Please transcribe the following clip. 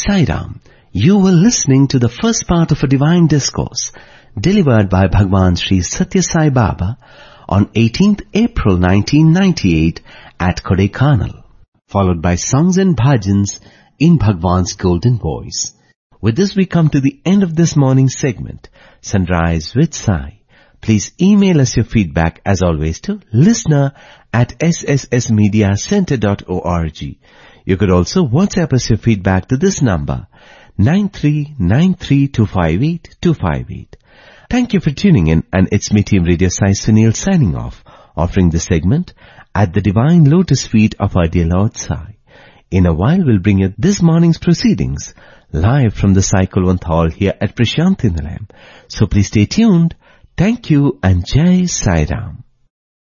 Sai Ram. You were listening to the first part of a divine discourse delivered by Bhagwan Sri Satya Sai Baba on 18th April 1998 at Kodaikanal, followed by songs and bhajans in Bhagwan's golden voice. With this we come to the end of this morning's segment, Sunrise with Sai. Please email us your feedback as always to listener@sssmediacenter.org. You could also WhatsApp us your feedback to this number, 9393258258. Thank you for tuning in, and it's me, Team Radio Sai Sunil, signing off, offering this segment at the divine lotus feet of our dear Lord Sai. In a while we'll bring you this morning's proceedings live from the Sai Kulwant Hall here at Prashanthi Nilayam. So please stay tuned. Thank you and Jai Sai Ram.